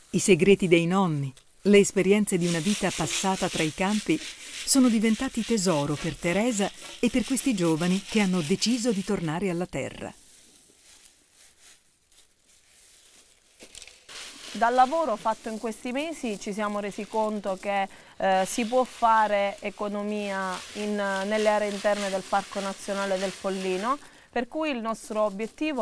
I segreti dei nonni, le esperienze di una vita passata tra i campi sono diventati tesoro per Teresa e per questi giovani che hanno deciso di tornare alla terra. Dal lavoro fatto in questi mesi ci siamo resi conto che si può fare economia nelle aree interne del Parco Nazionale del Pollino, per cui il nostro obiettivo